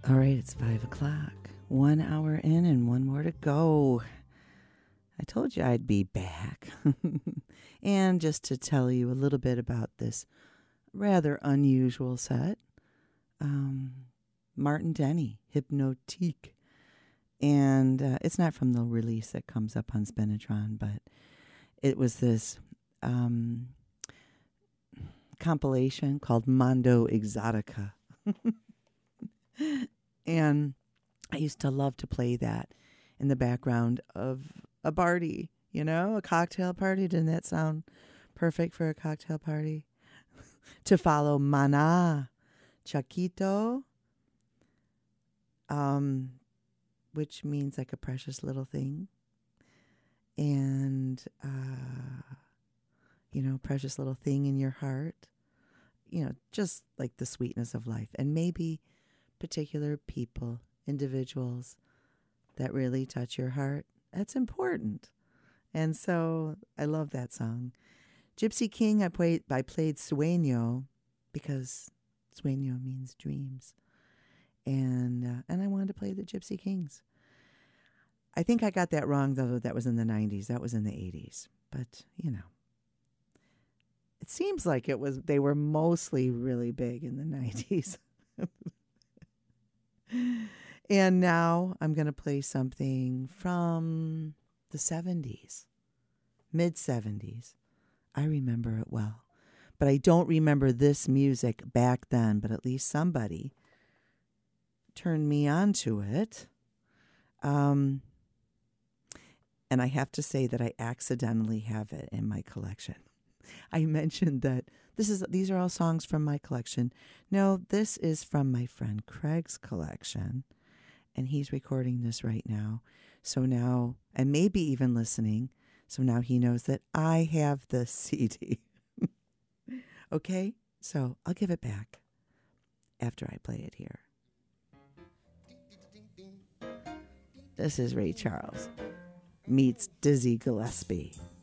All right, it's 5:00. 1 hour in and one more to go. I told you I'd be back. And just to tell you a little bit about this rather unusual set, Martin Denny, Hypnotique. And it's not from the release that comes up on Spinatron, but it was this compilation called Mondo Exotica. And I used to love to play that in the background of a party, a cocktail party. Didn't that sound perfect for a cocktail party? To follow Mana, Chaquito, which means like a precious little thing. And, precious little thing in your heart, just like the sweetness of life. And maybe particular people, individuals that really touch your heart. That's important. And so I love that song. Gypsy King, I played Sueño because Sueño means dreams. And I wanted to play the Gypsy Kings. I think I got that wrong, though. That was in the 90s. That was in the 80s. But, it seems like they were mostly really big in the 90s. And now I'm going to play something from the 70s, mid-70s. I remember it well. But I don't remember this music back then, but at least somebody turned me on to it. And I have to say that I accidentally have it in my collection. I mentioned that these are all songs from my collection. No, this is from my friend Craig's collection, and he's recording this right now. So now, and maybe even listening, so now he knows that I have the CD. Okay, so I'll give it back after I play it here. This is Ray Charles meets Dizzy Gillespie.